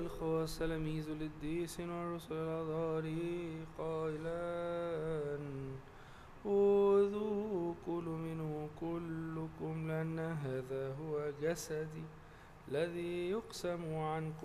الخواص تلاميذ للديس والرسل الأضار قائلا خذوا كلوا منه كلكم لأن هذا هو جسدي الذي يقسم عنكم.